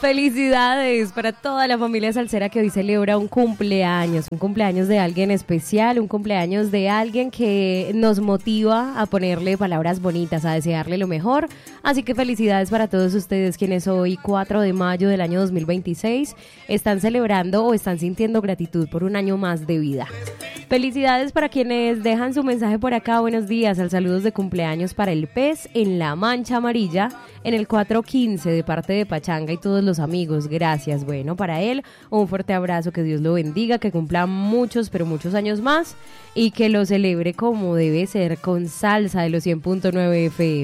Felicidades para toda la familia salsera que hoy celebra un cumpleaños de alguien especial, un cumpleaños de alguien que nos motiva a ponerle palabras bonitas, a desearle lo mejor. Así que felicidades para todos ustedes quienes hoy, 4 de mayo del año 2026, están celebrando o están sintiendo gratitud por un año más de vida. Felicidades para quienes dejan su mensaje por acá. Buenos días, al saludos de cumpleaños para el pez en la mancha amarilla en el 415 de parte de Pachanga y todos los amigos. Gracias. Bueno, para él un fuerte abrazo, que Dios lo bendiga, que cumpla muchos, pero muchos años más y que lo celebre como debe ser, con salsa de los 100.9 FM.